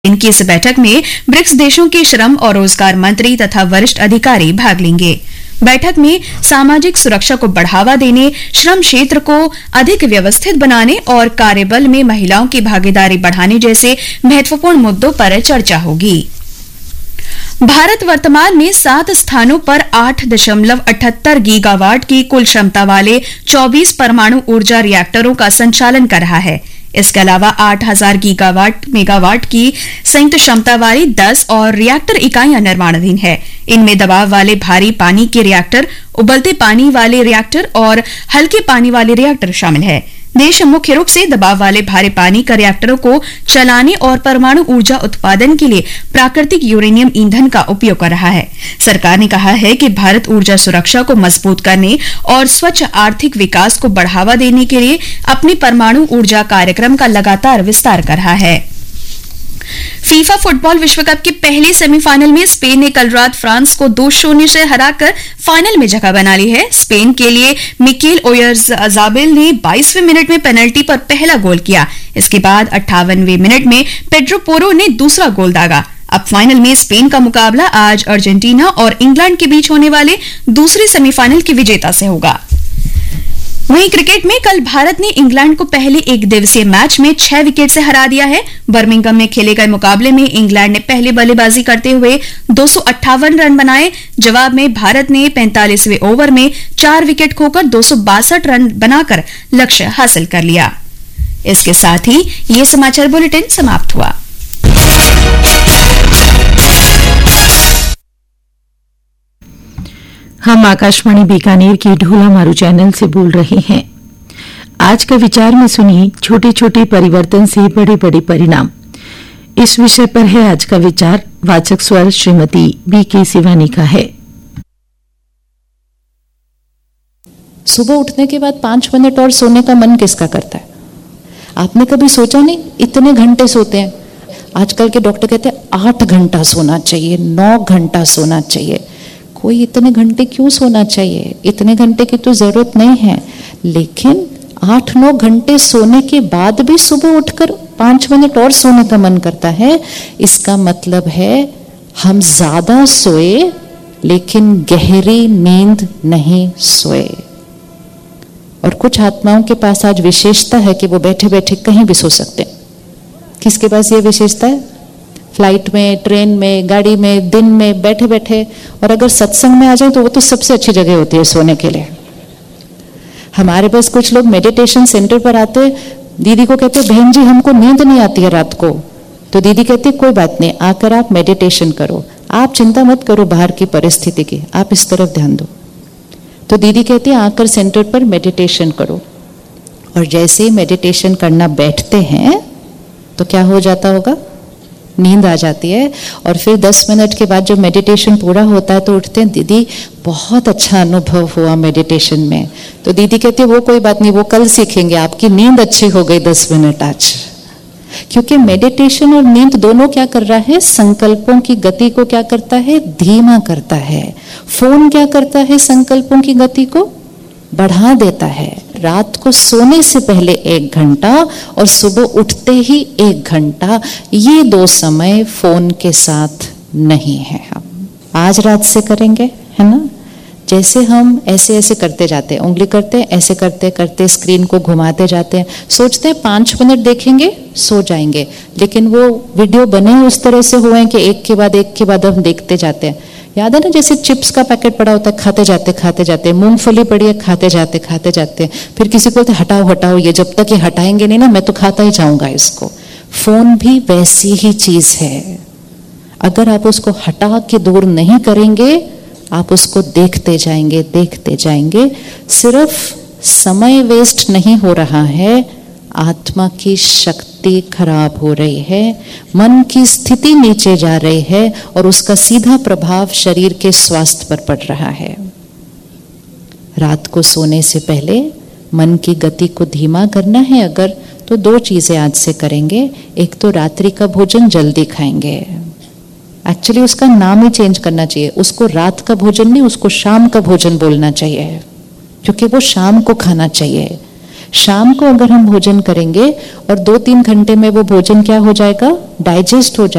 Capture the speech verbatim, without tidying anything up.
इनकी इस बैठक में ब्रिक्स देशों के श्रम और रोजगार मंत्री तथा वरिष्ठ अधिकारी भाग लेंगे। बैठक में सामाजिक सुरक्षा को बढ़ावा देने, श्रम क्षेत्र को अधिक व्यवस्थित बनाने और कार्यबल में महिलाओं की भागीदारी बढ़ाने जैसे महत्वपूर्ण मुद्दों पर चर्चा होगी। भारत वर्तमान में सात स्थानों पर आठ दशमलव अठहत्तर गीगावाट की कुल क्षमता वाले चौबीस परमाणु ऊर्जा रिएक्टरों का संचालन कर रहा है। इसके अलावा आठ हजार गीगावाट मेगावाट की संयुक्त क्षमता वाली दस और रिएक्टर इकाइयां निर्माणाधीन है। इनमें दबाव वाले भारी पानी के रिएक्टर, उबलते पानी वाले रिएक्टर और हल्के पानी वाले रिएक्टर शामिल है। देश मुख्य रूप से दबाव वाले भारी पानी का रिएक्टरों को चलाने और परमाणु ऊर्जा उत्पादन के लिए प्राकृतिक यूरेनियम ईंधन का उपयोग कर रहा है। सरकार ने कहा है कि भारत ऊर्जा सुरक्षा को मजबूत करने और स्वच्छ आर्थिक विकास को बढ़ावा देने के लिए अपने परमाणु ऊर्जा कार्यक्रम का लगातार विस्तार कर रहा है। फीफा फुटबॉल विश्व कप के पहले सेमीफाइनल में स्पेन ने कल रात फ्रांस को दो शून्य से हराकर फाइनल में जगह बना ली है। स्पेन के लिए मिकेल ओयारज़ाबाल ने बाईसवें मिनट में पेनल्टी पर पहला गोल किया। इसके बाद अट्ठावनवें मिनट में पेड्रो पोरो ने दूसरा गोल दागा। अब फाइनल में स्पेन का मुकाबला आज अर्जेंटीना और इंग्लैंड के बीच होने वाले दूसरे सेमीफाइनल के विजेता से होगा। वहीं क्रिकेट में कल भारत ने इंग्लैंड को पहले एक दिवसीय मैच में छह विकेट से हरा दिया है। बर्मिंघम में खेले गए मुकाबले में इंग्लैंड ने पहले बल्लेबाजी करते हुए दो सौ अट्ठावन रन बनाए। जवाब में भारत ने पैंतालीसवें ओवर में चार विकेट खोकर दो सौ बासठ रन बनाकर लक्ष्य हासिल कर लिया। इसके साथ ही ये समाचार बुलेटिन समाप्त हुआ। हम आकाशवाणी बीकानेर की ढोला मारू चैनल से बोल रहे हैं। आज का विचार में सुनिए, छोटे छोटे परिवर्तन से बड़े बड़े परिणाम। इस विषय पर है आज का विचार। वाचक स्वर श्रीमती बी के शिवानी का है। सुबह उठने के बाद पांच मिनट और सोने का मन किसका करता है? आपने कभी सोचा नहीं इतने घंटे सोते हैं? आजकल के डॉक्टर कहते हैं आठ घंटा सोना चाहिए, नौ घंटा सोना चाहिए। कोई इतने घंटे क्यों सोना चाहिए? इतने घंटे की तो जरूरत नहीं है, लेकिन आठ नौ घंटे सोने के बाद भी सुबह उठकर पांच मिनट और सोने का मन करता है। इसका मतलब है हम ज्यादा सोए लेकिन गहरी नींद नहीं सोए। और कुछ आत्माओं के पास आज विशेषता है कि वो बैठे बैठे कहीं भी सो सकते हैं। किसके पास ये विशेषता है? फ्लाइट में, ट्रेन में, गाड़ी में, दिन में बैठे बैठे। और अगर सत्संग में आ जाए तो वो तो सबसे अच्छी जगह होती है सोने के लिए। हमारे पास कुछ लोग मेडिटेशन सेंटर पर आते, दीदी को कहते बहन जी हमको नींद नहीं आती है रात को। तो दीदी कहती कोई बात नहीं, आकर आप मेडिटेशन करो, आप चिंता मत करो बाहर की परिस्थिति की, आप इस तरफ ध्यान दो। तो दीदी कहती है आकर सेंटर पर मेडिटेशन करो। और जैसे ही मेडिटेशन करना बैठते हैं तो क्या हो जाता होगा? नींद आ जाती है। और फिर दस मिनट के बाद जब मेडिटेशन पूरा होता है तो उठते हैं, दीदी बहुत अच्छा अनुभव हुआ मेडिटेशन में। तो दीदी कहती है वो कोई बात नहीं, वो कल सीखेंगे, आपकी नींद अच्छी हो गई दस मिनट आज। क्योंकि मेडिटेशन और नींद दोनों क्या कर रहा है? संकल्पों की गति को क्या करता है? धीमा करता है। फोन क्या करता है? संकल्पों की गति को बढ़ा देता है। रात को सोने से पहले एक घंटा और सुबह उठते ही एक घंटा, ये दो समय फोन के साथ नहीं है। हम आज रात से करेंगे, है ना? जैसे हम ऐसे ऐसे करते जाते हैं, उंगली करते हैं, ऐसे करते करते स्क्रीन को घुमाते जाते हैं, सोचते हैं पांच मिनट देखेंगे सो जाएंगे, लेकिन वो वीडियो बने उस तरह से हुए हैं कि एक के बाद एक के बाद हम देखते जाते हैं। याद है ना, जैसे चिप्स का पैकेट पड़ा होता है, खाते जाते खाते जाते, मूंगफली पड़ी है, खाते जाते खाते जाते, फिर किसी को बोलते हटाओ हटाओ, ये जब तक ये हटाएंगे नहीं ना मैं तो खाता ही जाऊंगा इसको। फोन भी वैसी ही चीज है। अगर आप उसको हटा के दूर नहीं करेंगे, आप उसको देखते जाएंगे देखते जाएंगे। सिर्फ समय वेस्ट नहीं हो रहा है, आत्मा की शक्ति खराब हो रही है, मन की स्थिति नीचे जा रही है और उसका सीधा प्रभाव शरीर के स्वास्थ्य पर पड़ रहा है। रात को सोने से पहले मन की गति को धीमा करना है अगर, तो दो चीजें आज से करेंगे। एक तो रात्रि का भोजन जल्दी खाएंगे। एक्चुअली उसका नाम ही चेंज करना चाहिए, उसको रात का भोजन नहीं, उसको शाम का भोजन बोलना चाहिए, क्योंकि वो शाम को खाना चाहिए। शाम को अगर हम भोजन करेंगे और दो तीन घंटे में वो भोजन क्या हो जाएगा? डाइजेस्ट हो जाएगा।